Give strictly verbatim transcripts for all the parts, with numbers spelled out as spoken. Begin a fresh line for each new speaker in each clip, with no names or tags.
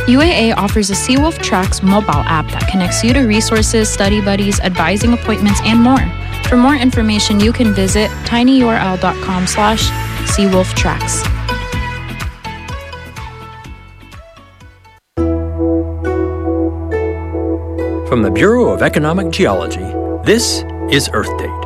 U A A offers a Seawolf Tracks mobile app that connects you to resources, study buddies, advising appointments, and more. For more information, you can visit tinyurl.com slash seawolftracks.
From the Bureau of Economic Geology, this is Earth Date.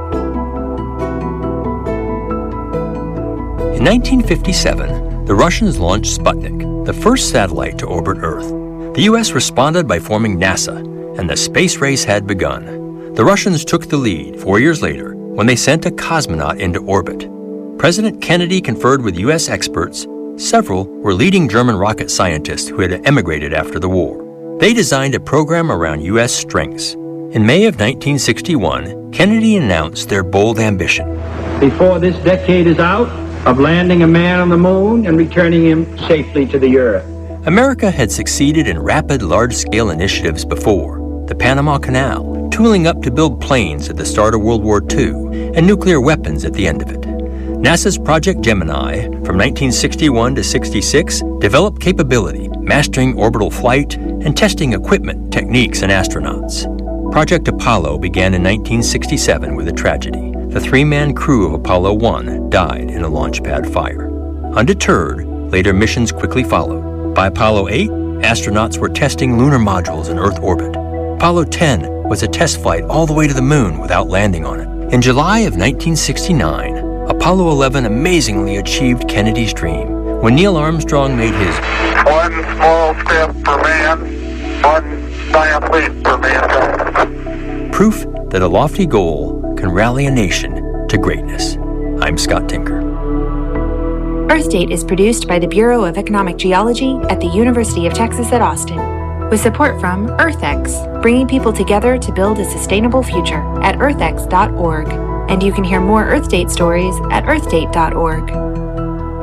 In nineteen fifty-seven, the Russians launched Sputnik, the first satellite to orbit Earth. The U S responded by forming NASA, and the space race had begun. The Russians took the lead four years later when they sent a cosmonaut into orbit. President Kennedy conferred with U S experts. Several were leading German rocket scientists who had emigrated after the war. They designed a program around U S strengths. In May of nineteen sixty-one, Kennedy announced their bold ambition.
Before this decade is out, of landing a man on the moon and returning him safely to the Earth.
America had succeeded in rapid, large-scale initiatives before. The Panama Canal, tooling up to build planes at the start of World War Two, and nuclear weapons at the end of it. NASA's Project Gemini, from nineteen sixty-one to sixty-six, developed capability, mastering orbital flight, and testing equipment, techniques, and astronauts. Project Apollo began in nineteen sixty-seven with a tragedy. The three-man crew of Apollo one died in a launch pad fire. Undeterred, later missions quickly followed. By Apollo eight, astronauts were testing lunar modules in Earth orbit. Apollo ten was a test flight all the way to the moon without landing on it. In July of nineteen sixty-nine, Apollo eleven amazingly achieved Kennedy's dream when Neil Armstrong made his
one small step for man, one giant leap for mankind.
Proof that a lofty goal can rally a nation to greatness. I'm Scott Tinker.
Earth Date is produced by the Bureau of Economic Geology at the University of Texas at Austin, with support from EarthX, bringing people together to build a sustainable future at earth x dot org. And you can hear more Earth Date stories at earth date dot org.